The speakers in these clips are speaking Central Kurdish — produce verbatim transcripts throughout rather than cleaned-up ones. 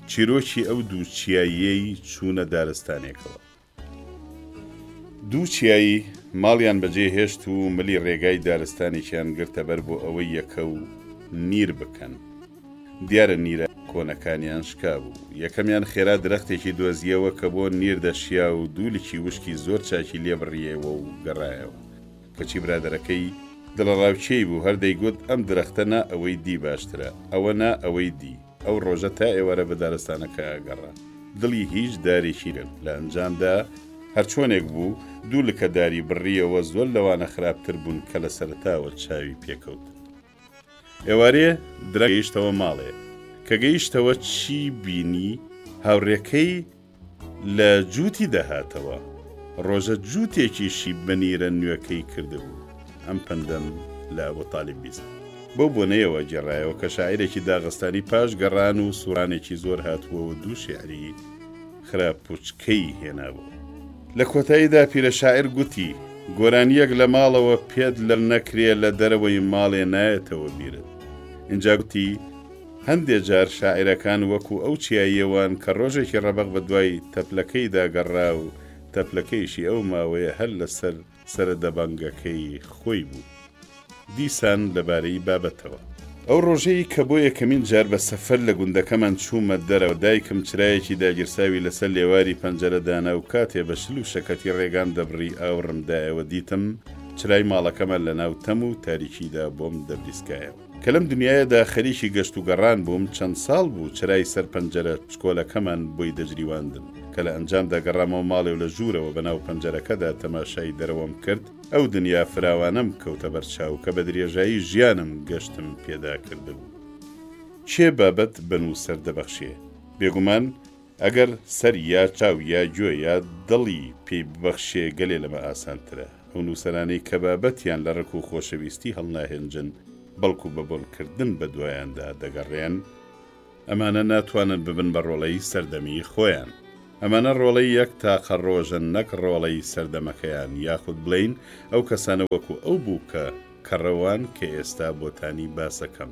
چیرۆکی ئەو دوو چیاییەی چوونە دارستانێکەوە. دوو چیایی ماڵیان بەجێ هێشت و ملی ڕێگای دارستانێکیان گرتە بەر بۆ ئەوەی یەکە و نیر بکەن. دیارە نیرە کۆنەکانیان شکا بوو. یەکەمیان خێرا درەختێکی دۆزیەوە کە بۆ نیر دەشیا و دوولکی وشکی زۆر چاکی لێبڕیەوە و گەڕایەوە. کەچی برادەرەکەی دڵەڕاوچەی بوو هەر دەیگوت ئەم درەختە نا ئەوەی دی باشترە، ئەوە نا ئەوەی دی. ئەو ڕۆژە تا ئێوارە بە دارستانەکە ئاگەڕا. دڵی هیچ دارێکی لە ئەنجامدا هەر چۆنێک بوو دوولکە داری بڕیەوە زۆر لەوانە خراپتر بوون کە لە سەرەتاوە چاوی پێکەوت. ئێوارێ درە گەیشتەوە ماڵێ کە گەیشتەوە چی بینی هاوڕێکەی لە جووتی دەهاتەوە. ڕۆژە جووتێکیشی بەنیرە نوێەکەی کردبوو. ئەم پندەم لە ئەبوو تاالب بیست. بەو بۆنەیەوە جێڕایەوە کە شاعیرێکی داغستانی پاش گەڕان و سوورانێکی زۆر هاتووە و دوو شێعری خراپوچکەی هێنابوو. لە کۆتاییدا پیرە شاعیر گوتی گۆرانیەک لە ماڵەوە پێت لەر نەکرێ لە دەرەوەی ماڵێ نایەتەوە بیرت. اینجا گوتی هەندێک جار شاعیرەکان وەکو ئەو چیاییەوان کە ڕۆژێکی ڕەبق بە دوای تەپلەکەیدا گەڕا و تەپلەکەیشی ئەو ماوەیە هەر لەسەر سەردەبانگەکەی خۆی بوو. دیسان لەبارەی بابەتەوە. ئەو ڕۆژەی کە بۆ یەکەمین جار بە سەفەر لە گوندەکەمان چوومە دەرەوە دایکم چرایەکی داگیرساوی لەسەر لێواری پەنجەرەدانا و کاتێ بە شل و شەکەتی ڕێگان دەبڕی ئاوڕمدایەوە دیتم چرای ماڵەکەمان لە ناو تەم و تاریکیدا بۆم دەبریسکایەوە. کە لەم دنیاەدا خەریکی گەشت و گەڕان بووم چەند ساڵ بوو چرای سەر پەنجەرە چکۆلەکەمان بۆی دەجریواندن کە لە ئەنجامدا گەڕامەوە ماڵێ و لە ژوورەوە بەناو پەنجەرەکەدا تەماشای دەرەوەم کرد. ئەو دنیا فراوانم کەوتە بەرچاو کە بە درێژایی ژیانم گەشتم پێدا کردبوو. چێ بابەت بنوو سەردەبەخشێ؟ بێگومان ئەگەر سەر یا چاو یا گوێ یا دڵی پێی ببەخشێ گەلێ لەمە ئاسانترە. ئەو نووسەرانەی کە بابەتیان لە ڕق و خۆشەویستی هەڵناهێنجن بەڵکو بە بۆنکردن بە دوایاندا دەگەڕێن، ئەمانە ناتوانن ببن بە ڕۆڵەی سەردەمی خۆیان. ئەمانە ڕۆڵەی یەک تاقە ڕۆژن نەک ڕۆڵەی سەردەمەکەیان، یاخود بڵین ئەو کەسانە وەکو ئەو بوو کە کەڕەوان کە ئێستا بۆتانی باسەکەم.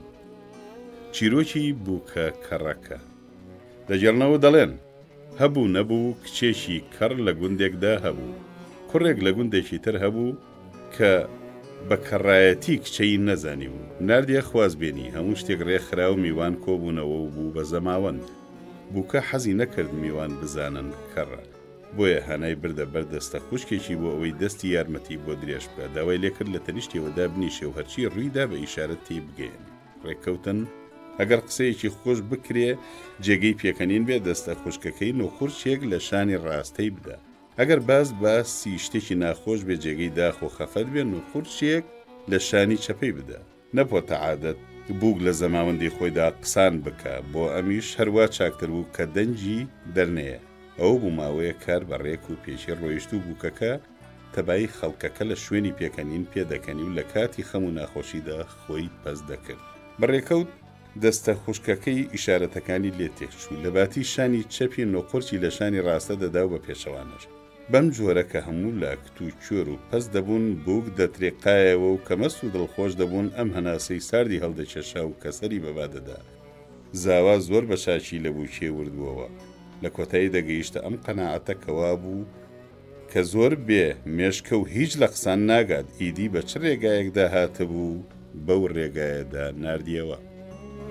چیرۆکی بووکە کەڕەکە دەجێڕنەوە دەڵێن هەبوو نەبوو کچێکی کەڕ لە گوندێکدا هەبوو. کوڕێک لە گوندێکی تر هەبوو کە بە کەڕایەتی کچەی نەزانی بوو. نردیە خوازبێنی هەموو شتێک ڕێکخرا و میوان کۆبوونەوە و بوو بە زەماوەند. بووکە حەزی نەکرد میوان بزانن کەڕە، بۆیە هەنای بردە بەردەستە خوشکێکی بۆ ئەوەی دەستی یارمەتی بۆ درێژ بکە. داوای لێکرد لە تەنیشتێوەدا بنیشێ و هەرچی ڕوویدا بە ئیشارەت تێی بگەێن. ڕێککەوتن ئەگەر قسەیەکی خۆش بکرێ جێگەی پێکەنین بێ دەستە خوشکەکەی نۆخورچێک لە شانی ڕاستەی بدە. ئەگەر باز باسی شتێکی ناخۆش بێ جێگەی داخۆ خەفەت بێ نۆخورچێک لە شانی چەپەی بدە. نەپۆتە عادەت بووک لە زەماوەندی خۆیدا قسان بکە، بۆ ئەمیش هەروە چاکتر بوو کە دەنجی دەرنەیە. ئەو بوو ماوەیە کار بەڕێک و پێشی ڕۆیشت و بووکەکە تەبای خەڵکەکە لە شوێنی پێکەنین پێدەکەنی و لە کاتی خەم و ناخۆشیدا خۆی پەس دەکرد. بەڕێکەوت دەستە خوشکەکەی ئیشارەتەکانی لێ تێکچوو لە باتی شانی چەپی نۆخۆرچی لە شانی ڕاستە دەدا و بە پێشەوانش. بەم جۆرە کە هەموو لە کت و کوێر و پەس دەبوون بووک دەترێقایەوە و کەمەست و دڵخۆش دەبوون ئەم هەناسەی ساردی هەڵدەکێشا و کەسەری بەبادەدا. زاوا زۆر بە شاچی لە بووکێ وردووەوە. لە کۆتایی دەگەیشتە ئەم قەناعەتە کەوا بوو کە زۆر بێ مێشکە و هیچ لە قسان ناگات ئیدی بە چ ڕێگایەکدا هاتەبوو بەو ڕێگایەدا نردیەوە.